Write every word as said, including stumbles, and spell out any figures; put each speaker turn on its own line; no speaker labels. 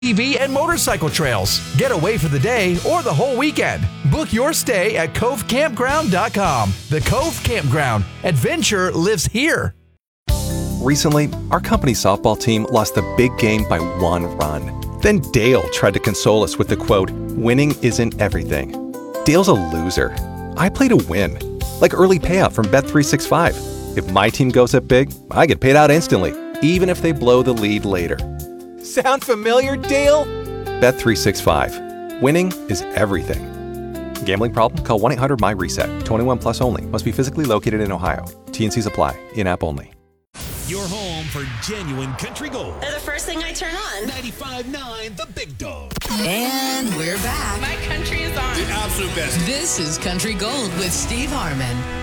T V and motorcycle trails. Get away for the day or the whole weekend. Book your stay at cove campground dot com. The Cove Campground. Adventure lives here.
Recently, our company softball team lost the big game by one run. Then Dale tried to console us with the quote, "Winning isn't everything." Dale's a loser. I play to win. Like early payout from Bet three sixty-five. If my team goes up big, I get paid out instantly, even if they blow the lead later. Sound familiar, Dale? Bet three sixty-five. Winning is everything. Gambling problem? Call one eight hundred M Y reset. twenty-one plus only. Must be physically located in Ohio. T N Cs apply. In-app only.
Your home for genuine country gold.
They're the first thing I turn on.
ninety-five point nine The Big Dog.
And we're back.
My country is on.
The absolute best.
This is Country Gold with Steve Harmon.